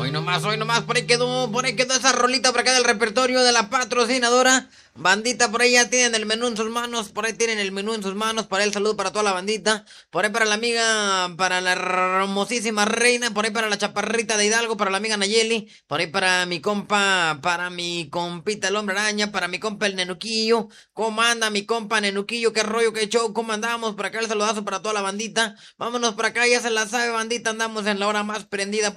Hoy nomás, por ahí quedó esa rolita por acá del repertorio de la patrocinadora. Bandita, por ahí ya tienen el menú en sus manos, por ahí tienen el menú en sus manos, por ahí el saludo para toda la bandita, por ahí para la amiga, para la hermosísima reina, por ahí para la chaparrita de Hidalgo, para la amiga Nayeli, por ahí para mi compa, para mi compita el hombre araña, para mi compa el Nenuquillo. ¿Cómo anda mi compa Nenuquillo? ¿Qué rollo, qué show? ¿Cómo andamos? Por acá el saludazo para toda la bandita. Vámonos por acá, ya se la sabe bandita, andamos en la hora más prendida